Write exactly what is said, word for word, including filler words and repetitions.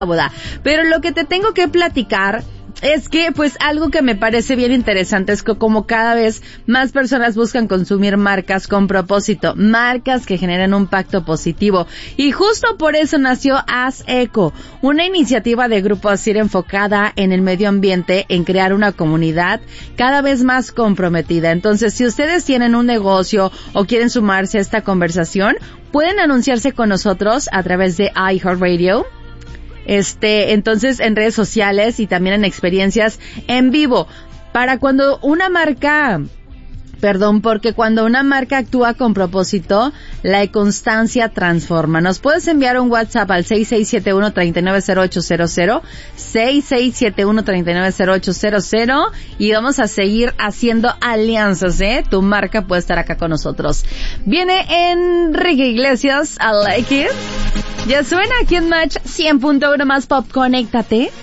boda. Pero lo que te tengo que platicar es que, pues, algo que me parece bien interesante es que como cada vez más personas buscan consumir marcas con propósito, marcas que generen un impacto positivo. Y justo por eso nació Haz Eco, una iniciativa de Grupo Asir enfocada en el medio ambiente, en crear una comunidad cada vez más comprometida. Entonces, si ustedes tienen un negocio o quieren sumarse a esta conversación, pueden anunciarse con nosotros a través de iHeartRadio. Este, entonces en redes sociales y también en experiencias en vivo. Para cuando una marca, perdón, porque cuando una marca actúa con propósito, la constancia transforma. Nos puedes enviar un WhatsApp al seis seis siete uno, tres nueve cero ocho cero cero, seis seis siete uno, tres nueve cero ocho cero cero, y vamos a seguir haciendo alianzas, ¿eh? Tu marca puede estar acá con nosotros. Viene Enrique Iglesias, I Like It. Ya suena aquí en Match cien punto uno más Pop, conéctate.